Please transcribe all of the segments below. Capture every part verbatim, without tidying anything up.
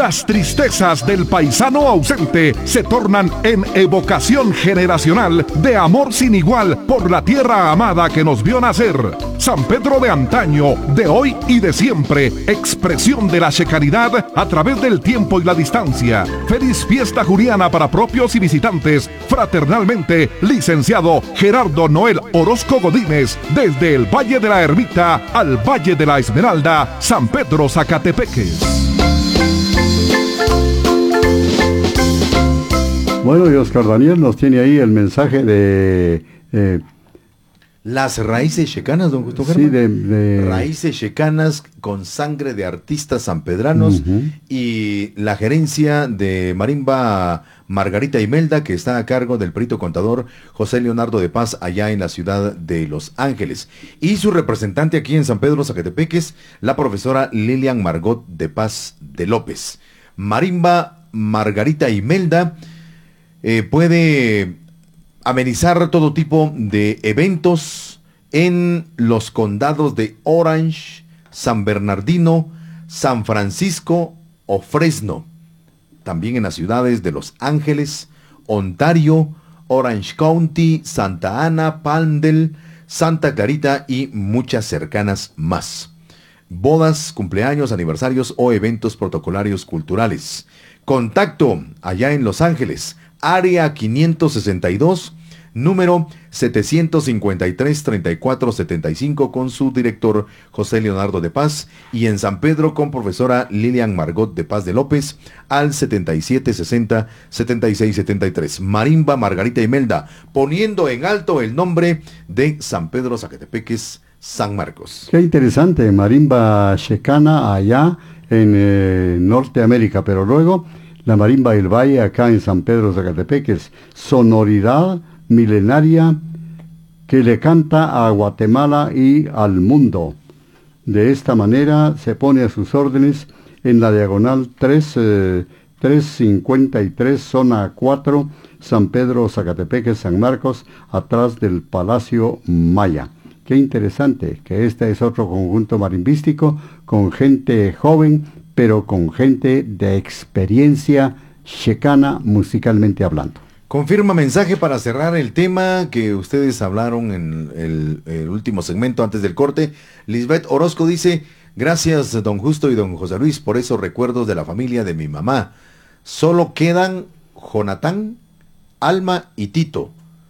las tristezas del paisano ausente se tornan en evocación generacional de amor sin igual por la tierra amada que nos vio nacer. San Pedro de antaño, de hoy y de siempre, expresión de la checanidad a través del tiempo y la distancia. Feliz fiesta juliana para propios y visitantes. Fraternalmente, licenciado Gerardo Noel Orozco Godínez, desde el Valle de la Ermita al Valle de la Esmeralda, San Pedro Zacatepeques. Bueno, y Oscar Daniel nos tiene ahí el mensaje de... Eh, Las raíces checanas, don Justo Germán. Sí, de, de... Raíces checanas con sangre de artistas sanpedranos, uh-huh. Y la gerencia de Marimba Margarita Imelda, que está a cargo del perito contador José Leonardo de Paz, allá en la ciudad de Los Ángeles. Y su representante aquí en San Pedro Zacatepeques, la profesora Lilian Margot de Paz de López. Marimba Margarita Imelda eh, puede amenizar todo tipo de eventos en los condados de Orange, San Bernardino, San Francisco o Fresno. También en las ciudades de Los Ángeles, Ontario, Orange County, Santa Ana, Palmdale, Santa Clarita y muchas cercanas más. Bodas, cumpleaños, aniversarios o eventos protocolarios culturales. Contacto allá en Los Ángeles, área quinientos sesenta y dos, número setecientos cincuenta y tres, treinta y cuatro setenta y cinco, con su director José Leonardo de Paz, y en San Pedro con profesora Lilian Margot de Paz de López al setenta y siete sesenta, setenta y seis setenta y tres. Marimba Margarita Imelda, poniendo en alto el nombre de San Pedro Zacatepeques, San Marcos. Qué interesante, marimba checana allá en eh, Norteamérica, pero luego la marimba del Valle acá en San Pedro Zacatepeques, sonoridad milenaria que le canta a Guatemala y al mundo. De esta manera se pone a sus órdenes en la diagonal tres, eh, trescientos cincuenta y tres, zona cuatro, San Pedro Zacatepeques, San Marcos, atrás del Palacio Maya. Qué interesante que este es otro conjunto marimbístico con gente joven, pero con gente de experiencia checana musicalmente hablando. Confirma mensaje para cerrar el tema que ustedes hablaron en el, el último segmento antes del corte. Lisbeth Orozco dice: gracias don Justo y don José Luis por esos recuerdos de la familia de mi mamá. Solo quedan Jonatán, Alma y Tito,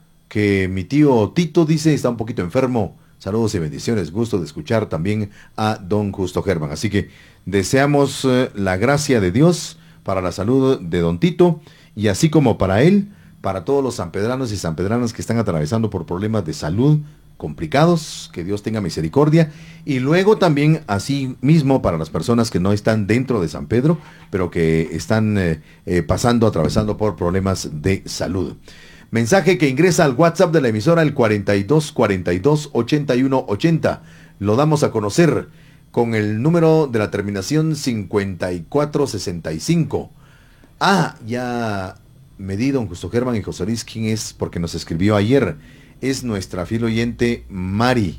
que mi tío Tito dice está un poquito enfermo. Saludos y bendiciones, gusto de escuchar también a don Justo Germán. Así que deseamos eh, la gracia de Dios para la salud de don Tito, y así como para él, para todos los sanpedranos y sanpedranas que están atravesando por problemas de salud complicados, que Dios tenga misericordia, y luego también así mismo para las personas que no están dentro de San Pedro, pero que están eh, eh, pasando, atravesando por problemas de salud. Mensaje que ingresa al WhatsApp de la emisora, el cuarenta y dos, cuarenta y dos, ochenta y uno ochenta. Lo damos a conocer con el número de la terminación cincuenta y cuatro sesenta y cinco. Ah, ya me di don Justo Germán y José Luis quién es, porque nos escribió ayer. Es nuestra fiel oyente Mari.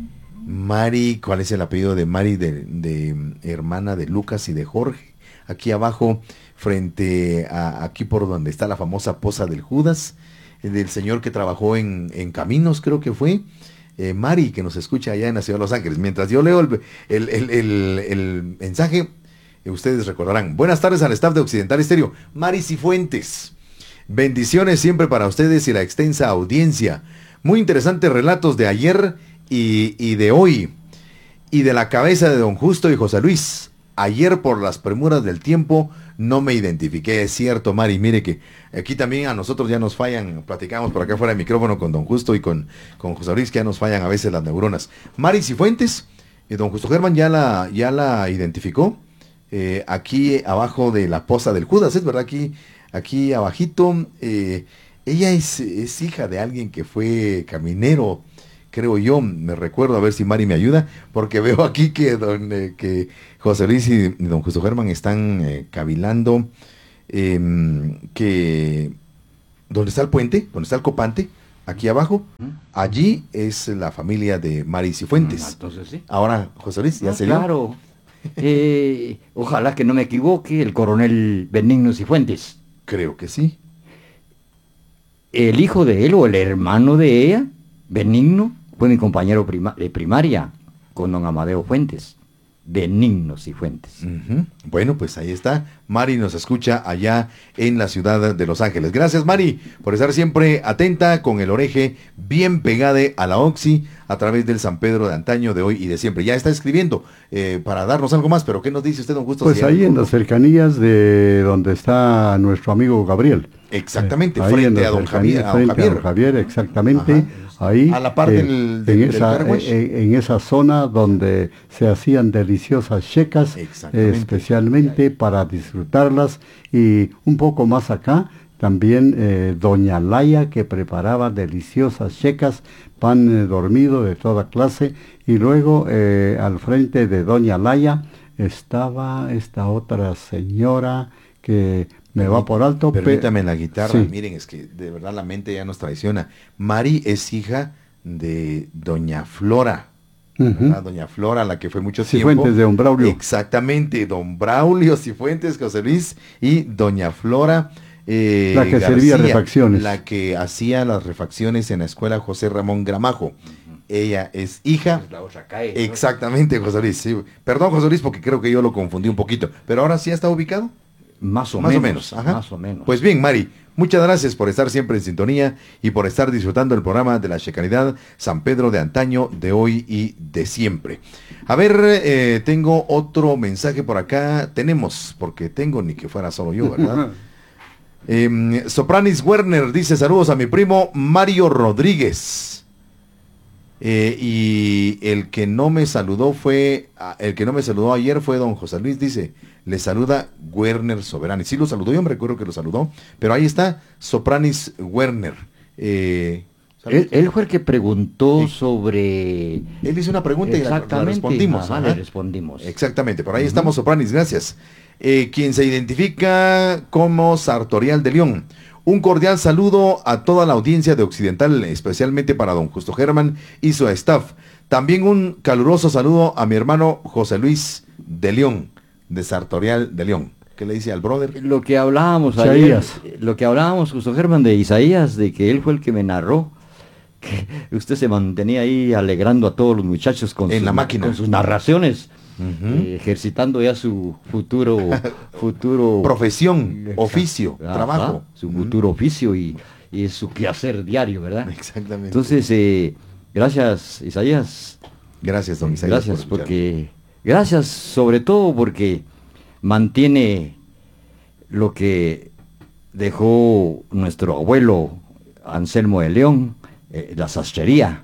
Mari, ¿cuál es el apellido de Mari? De, de hermana de Lucas y de Jorge. Aquí abajo, frente a aquí por donde está la famosa Poza del Judas, del señor que trabajó en, en Caminos, creo que fue. Eh, Mari, que nos escucha allá en la ciudad de Los Ángeles. Mientras yo leo el, el, el, el, el mensaje, eh, ustedes recordarán. Buenas tardes al staff de Occidental Estéreo. Mari Cifuentes. Bendiciones siempre para ustedes y la extensa audiencia. Muy interesantes relatos de ayer y, y de hoy. Y de la cabeza de don Justo y José Luis. Ayer por las premuras del tiempo no me identifiqué, es cierto, Mari. Mire que aquí también a nosotros ya nos fallan, platicamos por acá fuera del micrófono con don Justo y con, con José Luis, que ya nos fallan a veces las neuronas. Mari Cifuentes, eh, don Justo Germán ya la, ya la identificó, eh, aquí abajo de la Poza del Judas, es verdad, aquí, aquí abajito. Eh, ella es, es hija de alguien que fue caminero, creo yo, me recuerdo, a ver si Mari me ayuda, porque veo aquí que, don, eh, que José Luis y don Justo Germán están eh, cavilando, eh, que donde está el puente, donde está el copante, aquí abajo, allí es la familia de Mari Cifuentes. Entonces sí. Ahora, José Luis, ya ah, se claro. Eh, ojalá que no me equivoque, el coronel Benigno Cifuentes. Creo que sí. El hijo de él o el hermano de ella, Benigno, fue mi compañero prima- de primaria con don Amadeo Fuentes. Benigno Cifuentes. Uh-huh. Bueno, pues ahí está. Mari nos escucha allá en la ciudad de Los Ángeles. Gracias, Mari, por estar siempre atenta, con el oreje bien pegade a la Oxy a través del San Pedro de antaño, de hoy y de siempre. Ya está escribiendo eh, para darnos algo más, pero ¿qué nos dice usted, don Justo? Pues ahí en las cercanías de donde está nuestro amigo Gabriel. Exactamente, Ahí frente en a don las Javier. cercanías, A don frente Javier. a don Javier, exactamente. Ajá. Ahí, A la par eh, del- del- en, del esa, car wash. eh, en esa zona donde se hacían deliciosas checas, Exactamente. eh, especialmente para disfrutarlas. Y un poco más acá, también eh, doña Laya, que preparaba deliciosas checas, pan eh, dormido de toda clase. Y luego eh, al frente de doña Laya estaba esta otra señora que me va por alto. pe- Permítame la guitarra, Sí. miren, es que de verdad la mente ya nos traiciona. Mari es hija de doña Flora, Ujú. ¿verdad? Doña Flora, la que fue mucho Cifuentes, tiempo. de don Braulio. Exactamente, don Braulio Cifuentes, José Luis, y doña Flora eh, La que servía refacciones. la que hacía las refacciones en la escuela José Ramón Gramajo. Ella es hija. La otra cae, ¿no? Exactamente, José Luis. Sí. Perdón, José Luis, porque creo que yo lo confundí un poquito. Pero ahora sí está ubicado. Más o Más menos. o menos, ajá. Más o menos. Pues bien, Mari, muchas gracias por estar siempre en sintonía y por estar disfrutando el programa de la Checanidad San Pedro de antaño, de hoy y de siempre. A ver, eh, tengo otro mensaje por acá. Tenemos, porque tengo ni que fuera solo yo, ¿verdad? Eh, Sopranis Werner dice saludos a mi primo Mario Rodríguez. Eh, y el que no me saludó fue, ah, el que no me saludó ayer fue don José Luis, dice, le saluda Werner Soberani. Sí lo saludó, yo me recuerdo que lo saludó, pero ahí está Sopranis Werner. Eh, Él, él fue el que preguntó Sí. sobre... Él hizo una pregunta y la, la Exactamente. respondimos. Ajá, ajá. le respondimos. Exactamente, por ahí estamos, Sopranis, gracias. Eh, quien se identifica como Sartorial de León. Un cordial saludo a toda la audiencia de Occidental, especialmente para don Justo Germán y su staff. También un caluroso saludo a mi hermano José Luis de León, de Sartorial de León. ¿Qué le dice al brother? Lo que hablábamos Isaías. ayer, lo que hablábamos, Justo Germán, de Isaías, de que él fue el que me narró, que usted se mantenía ahí alegrando a todos los muchachos con, En sus, la máquina. con sus narraciones, Ujú. eh, ejercitando ya su futuro, futuro Profesión, Exacto. oficio, Ajá, trabajo. su Ujú. futuro oficio y, y su quehacer diario, ¿verdad? Exactamente. Entonces, eh, gracias, Isaías. gracias, don Isaías. Gracias, por escuchar. porque gracias sobre todo porque mantiene lo que dejó nuestro abuelo Anselmo de León, eh, la sastrería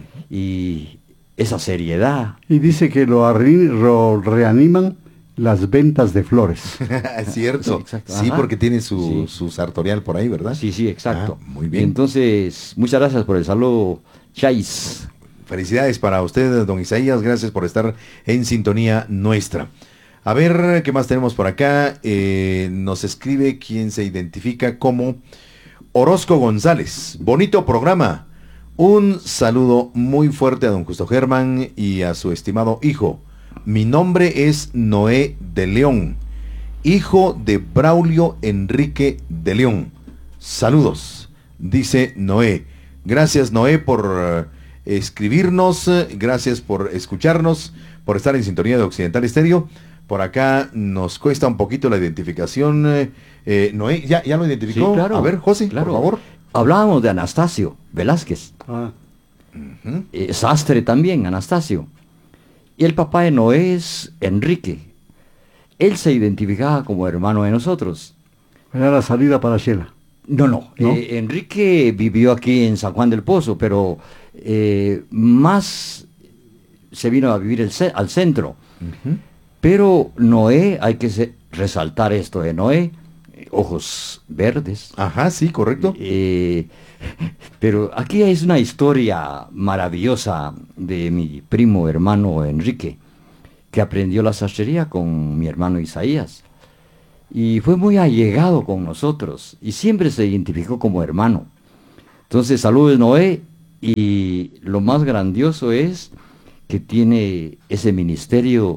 y esa seriedad. Y dice que lo, arri- lo reaniman las ventas de flores. Es cierto. Sí, exacto. Sí, Ajá. porque tiene su, Sí. su sartorial por ahí, ¿verdad? Sí, sí, exacto. Ah, muy bien. Entonces, muchas gracias por el saludo, Chais. Felicidades para usted, don Isaías. Gracias por estar en sintonía nuestra. A ver, ¿qué más tenemos por acá? Eh, nos escribe quien se identifica como Orozco González. Bonito programa. Un saludo muy fuerte a don Justo Germán y a su estimado hijo. Mi nombre es Noé de León, hijo de Braulio Enrique de León. Saludos, dice Noé. Gracias, Noé, por eh, escribirnos, eh, gracias por escucharnos, por estar en sintonía de Occidental Estéreo. Por acá nos cuesta un poquito la identificación. eh, eh, Noé, ¿ya, ¿ya lo identificó? Sí, claro. A ver, José, claro. por favor. Hablábamos de Anastasio Velázquez. Ah, Ujú. Eh, sastre también, Anastasio. Y el papá de Noé es Enrique. Él se identificaba como hermano de nosotros. era la salida para Shela. No, no. ¿No? eh, Enrique vivió aquí en San Juan del Pozo, pero eh, más se vino a vivir el ce- al centro. Ujú. Pero Noé, hay que se- resaltar esto de Noé, eh, ojos verdes. Ajá, sí, correcto. Eh, pero aquí es una historia maravillosa de mi primo hermano Enrique, que aprendió la sastrería con mi hermano Isaías. Y fue muy allegado con nosotros y siempre se identificó como hermano. Entonces, saludos Noé, y lo más grandioso es que tiene ese ministerio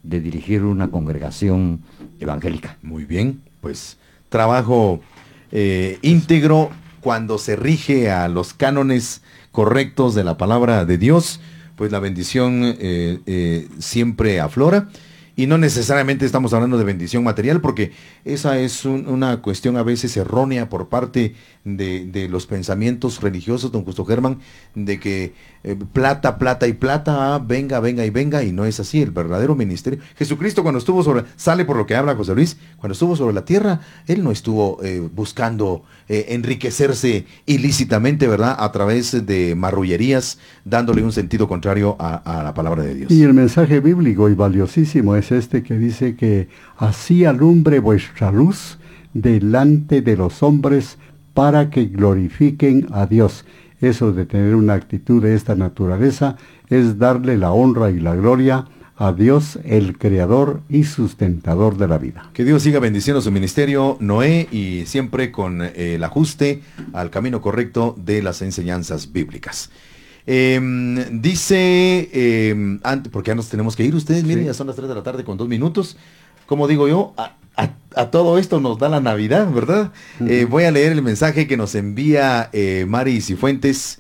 de dirigir una congregación evangélica. Muy bien, pues trabajo eh, íntegro cuando se rige a los cánones correctos de la palabra de Dios, pues la bendición eh, eh, siempre aflora. Y no necesariamente estamos hablando de bendición material, porque esa es un, una cuestión a veces errónea por parte de, de los pensamientos religiosos, don Justo Germán, de que eh, plata, plata y plata, ah, venga, venga y venga, y no es así. El verdadero ministerio. Jesucristo cuando estuvo sobre, sale por lo que habla José Luis, cuando estuvo sobre la tierra, él no estuvo eh, buscando eh, enriquecerse ilícitamente, ¿verdad? A través de marrullerías, dándole un sentido contrario a, a la palabra de Dios. Y el mensaje bíblico y valiosísimo es este que dice que así alumbre vuestra luz delante de los hombres para que glorifiquen a Dios. Eso de tener una actitud de esta naturaleza es darle la honra y la gloria a Dios, el creador y sustentador de la vida. Que Dios siga bendiciendo su ministerio, Noé, y siempre con eh, el ajuste al camino correcto de las enseñanzas bíblicas. Eh, dice, eh, antes, porque ya nos tenemos que ir ustedes, miren, sí. Ya son las tres de la tarde con dos minutos. Como digo yo, a, a, a todo esto nos da la Navidad, ¿verdad? Uh-huh. Eh, voy a leer el mensaje que nos envía eh, Mari Cifuentes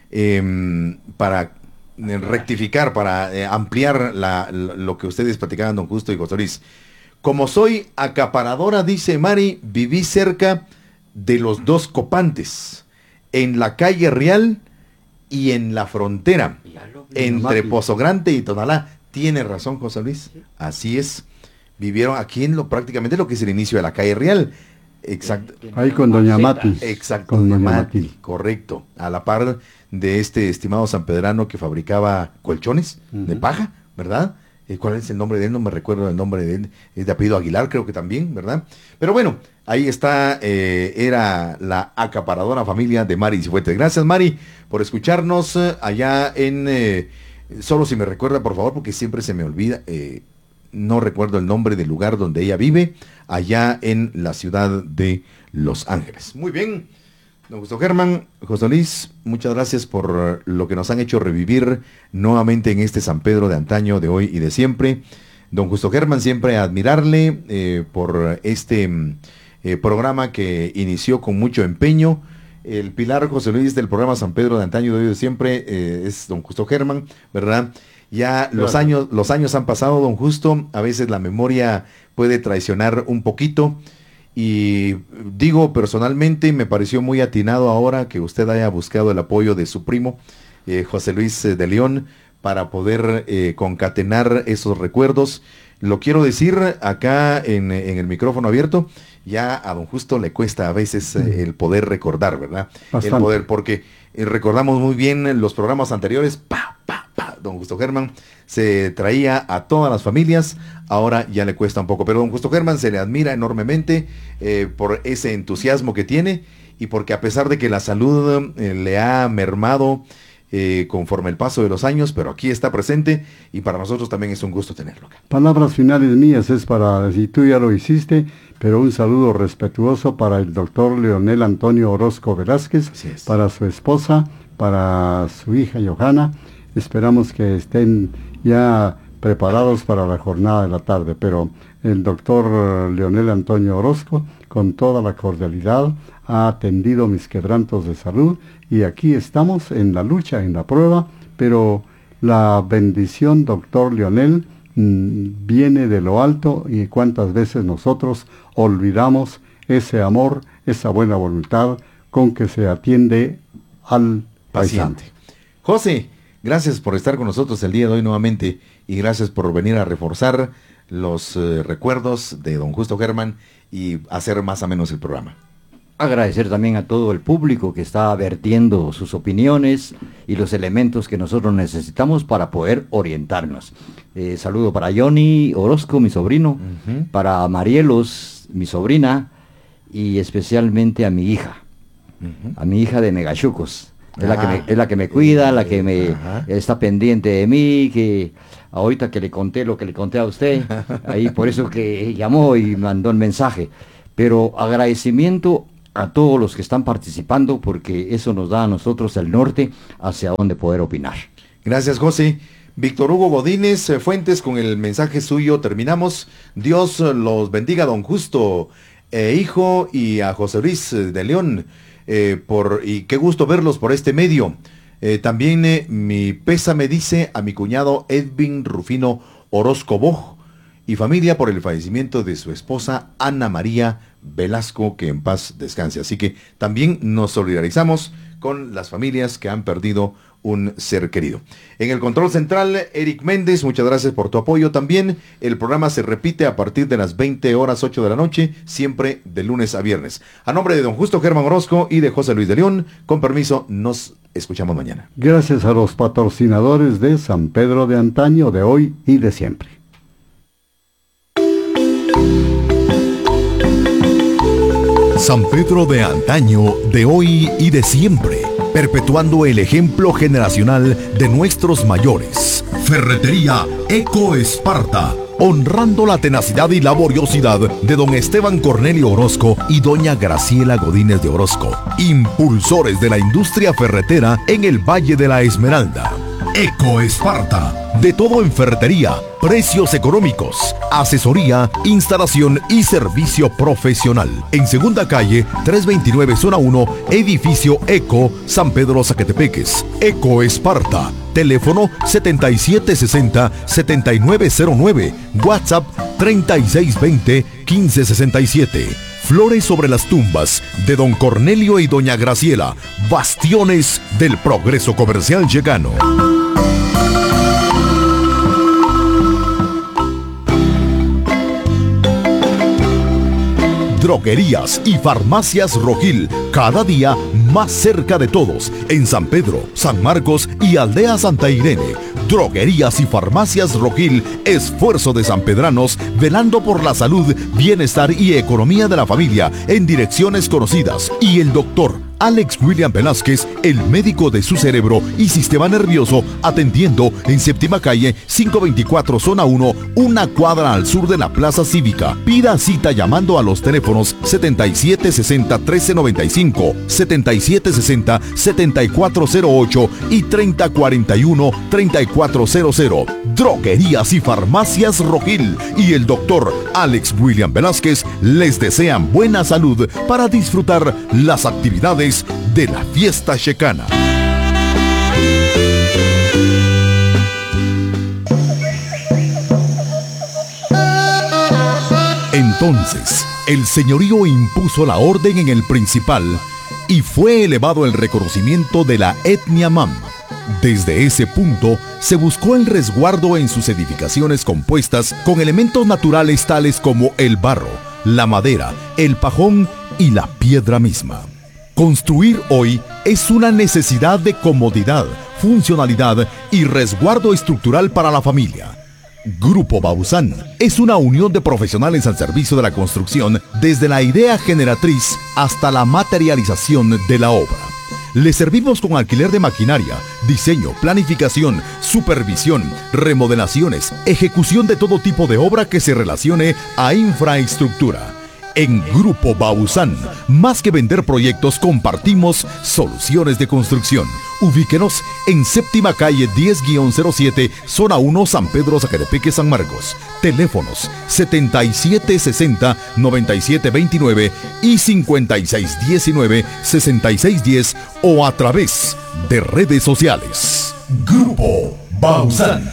eh, para rectificar, para eh, ampliar la, lo que ustedes platicaban, don Justo y José Luis. Como soy acaparadora, dice Mari, viví cerca de los dos copantes, en la calle Real y en la frontera, entre Pozo Grande y Tonalá. Tiene razón, José Luis. Así es. Vivieron aquí en lo prácticamente lo que es el inicio de la calle Real. Exacto. Ahí con doña Mati. Exacto, con doña Mati. Mati. Correcto. A la par de este estimado sanpedrano que fabricaba colchones uh-huh. de paja, ¿verdad? ¿Cuál es el nombre de él? No me recuerdo el nombre de él. Es de apellido Aguilar, creo que también, ¿verdad? Pero bueno, ahí está, eh, era la acaparadora familia de Mari Cifuentes. Gracias, Mari, por escucharnos eh, allá en... Eh, solo si me recuerda, por favor, porque siempre se me olvida. Eh, no recuerdo el nombre del lugar donde ella vive, allá en la ciudad de Los Ángeles. Muy bien. Don Justo Germán, José Luis, muchas gracias por lo que nos han hecho revivir nuevamente en este San Pedro de antaño, de hoy y de siempre. Don Justo Germán, siempre admirarle eh, por este eh, programa que inició con mucho empeño. El pilar José Luis del programa San Pedro de antaño, de hoy y de siempre eh, es don Justo Germán, ¿verdad? Ya los claro. años, los años han pasado, don Justo, a veces la memoria puede traicionar un poquito. Y digo personalmente, me pareció muy atinado ahora que usted haya buscado el apoyo de su primo, eh, José Luis eh, de León, para poder eh, concatenar esos recuerdos. Lo quiero decir acá en, en el micrófono abierto, ya a don Justo le cuesta a veces eh, el poder recordar, ¿verdad? Bastante. El poder, porque eh, recordamos muy bien los programas anteriores, pa, pa, pa, don Justo Germán se traía a todas las familias, ahora ya le cuesta un poco, pero don Justo Germán se le admira enormemente eh, por ese entusiasmo que tiene y porque a pesar de que la salud eh, le ha mermado eh, conforme el paso de los años, pero aquí está presente y para nosotros también es un gusto tenerlo acá. Palabras finales mías es para, si tú ya lo hiciste, pero un saludo respetuoso para el doctor Leonel Antonio Orozco Velázquez, para su esposa, para su hija Johanna. Esperamos que estén ya preparados para la jornada de la tarde, pero el doctor Leonel Antonio Orozco, con toda la cordialidad, ha atendido mis quebrantos de salud y aquí estamos en la lucha, en la prueba, pero la bendición, doctor Leonel, mmm, viene de lo alto y cuántas veces nosotros olvidamos ese amor, esa buena voluntad con que se atiende al paciente. José, gracias por estar con nosotros el día de hoy nuevamente y gracias por venir a reforzar los eh, recuerdos de don Justo Germán y hacer más o menos el programa. Agradecer también a todo el público que está vertiendo sus opiniones y los elementos que nosotros necesitamos para poder orientarnos. Eh, saludo para Johnny Orozco, mi sobrino, uh-huh. para Marielos, mi sobrina, y especialmente a mi hija, uh-huh. a mi hija de Megachucos. Es, ah, la que me, es la que me cuida, la que me ajá. está pendiente de mí, que ahorita que le conté lo que le conté a usted, ahí por eso que llamó y mandó el mensaje. Pero agradecimiento a todos los que están participando, porque eso nos da a nosotros el norte hacia donde poder opinar. Gracias, José. Víctor Hugo Godínez eh, Fuentes, con el mensaje suyo terminamos. Dios los bendiga, don Justo, eh, hijo, y a José Luis de León, eh, por, y qué gusto verlos por este medio. Eh, también eh, mi pésame dice a mi cuñado Edwin Rufino Orozco Boj y familia por el fallecimiento de su esposa Ana María Velasco, que en paz descanse. Así que también nos solidarizamos con las familias que han perdido un ser querido. En el control central, Eric Méndez, muchas gracias por tu apoyo también. El programa se repite a partir de las veinte horas ocho de la noche, siempre de lunes a viernes. A nombre de don Justo Germán Orozco y de José Luis de León, con permiso, nos escuchamos mañana. Gracias a los patrocinadores de San Pedro de antaño, de hoy y de siempre. San Pedro de antaño, de hoy y de siempre, perpetuando el ejemplo generacional de nuestros mayores. Ferretería Eco Esparta, honrando la tenacidad y laboriosidad de don Esteban Cornelio Orozco y doña Graciela Godínez de Orozco, impulsores de la industria ferretera en el Valle de la Esmeralda. Eco Esparta, de todo en ferretería, precios económicos, asesoría, instalación y servicio profesional. En Segunda Calle, trescientos veintinueve, Zona uno, Edificio Eco, San Pedro Zacatepeques. Eco Esparta, teléfono setenta y siete sesenta, setenta y nueve cero nueve, WhatsApp treinta y seis veinte, quince sesenta y siete. Flores sobre las tumbas de don Cornelio y doña Graciela, bastiones del progreso comercial checano. Droguerías y farmacias Rojil, cada día más cerca de todos, en San Pedro, San Marcos y Aldea Santa Irene. Droguerías y farmacias Rojil, esfuerzo de sanpedranos, velando por la salud, bienestar y economía de la familia, en direcciones conocidas. Y el doctor Alex William Velázquez, el médico de su cerebro y sistema nervioso, atendiendo en Séptima Calle, quinientos veinticuatro, Zona uno, una cuadra al sur de la Plaza Cívica. Pida cita llamando a los teléfonos setenta y siete sesenta, trece noventa y cinco, setenta y siete sesenta, setenta y cuatro cero ocho y treinta cuarenta y uno, treinta y cuatro cero cero. Droguerías y farmacias Rojil y el doctor Alex William Velázquez les desean buena salud para disfrutar las actividades de la fiesta checana. Entonces, el señorío impuso la orden en el principal y fue elevado el reconocimiento de la etnia Mam. Desde ese punto, se buscó el resguardo en sus edificaciones compuestas con elementos naturales tales como el barro, la madera, el pajón y la piedra misma. Construir hoy es una necesidad de comodidad, funcionalidad y resguardo estructural para la familia. Grupo Bausán es una unión de profesionales al servicio de la construcción, desde la idea generatriz hasta la materialización de la obra. Le servimos con alquiler de maquinaria, diseño, planificación, supervisión, remodelaciones, ejecución de todo tipo de obra que se relacione a infraestructura. En Grupo Bausán, más que vender proyectos, compartimos soluciones de construcción. Ubíquenos en Séptima Calle diez cero siete, Zona uno, San Pedro Zacatepeque, San Marcos. Teléfonos setenta y siete sesenta, noventa y siete veintinueve y cincuenta y seis diecinueve, sesenta y seis diez o a través de redes sociales. Grupo Bausán.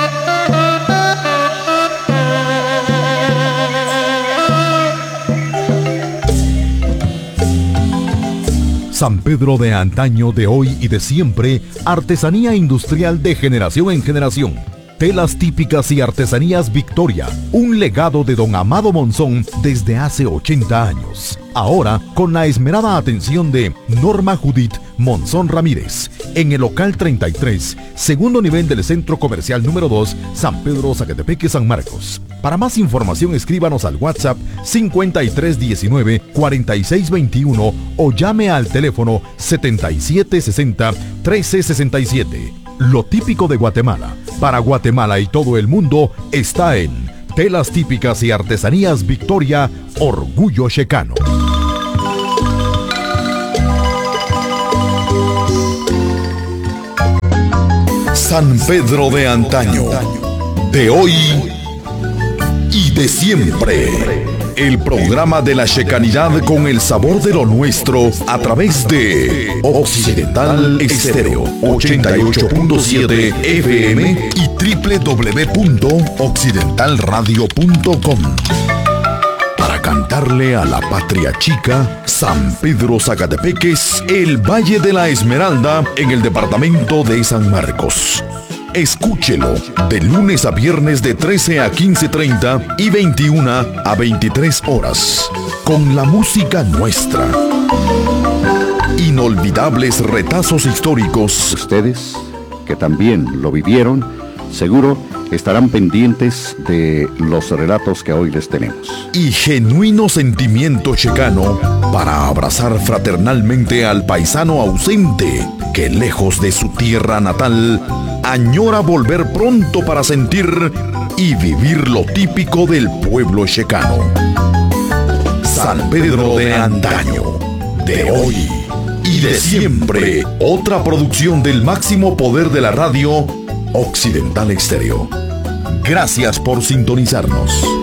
San Pedro de antaño, de hoy y de siempre, artesanía industrial de generación en generación. Telas típicas y artesanías Victoria, un legado de don Amado Monzón desde hace ochenta años. Ahora, con la esmerada atención de Norma Judith Monzón Ramírez, en el local treinta y tres, segundo nivel del Centro Comercial número dos, San Pedro Zacatepeque, San Marcos. Para más información, escríbanos al WhatsApp cincuenta y tres diecinueve, cuarenta y seis veintiuno o llame al teléfono setenta y siete sesenta, trece sesenta y siete. Lo típico de Guatemala, para Guatemala y todo el mundo, está en Telas Típicas y Artesanías Victoria, Orgullo Checano. San Pedro de antaño, de hoy y de siempre. El programa de la checanidad con el sabor de lo nuestro a través de Occidental Estéreo ochenta y ocho punto siete F M y doble u doble u doble u punto occidental radio punto com. Para cantarle a la patria chica, San Pedro Zacatepeques, el Valle de la Esmeralda, en el departamento de San Marcos. Escúchelo de lunes a viernes de trece a quince treinta y veintiuna a veintitrés horas, con la música nuestra. Inolvidables retazos históricos. Ustedes, que también lo vivieron, seguro estarán pendientes de los relatos que hoy les tenemos. Y genuino sentimiento checano para abrazar fraternalmente al paisano ausente que, lejos de su tierra natal, añora volver pronto para sentir y vivir lo típico del pueblo checano. San Pedro de antaño, de hoy y de siempre. Otra producción del máximo poder de la radio, Occidental Estéreo. Gracias por sintonizarnos.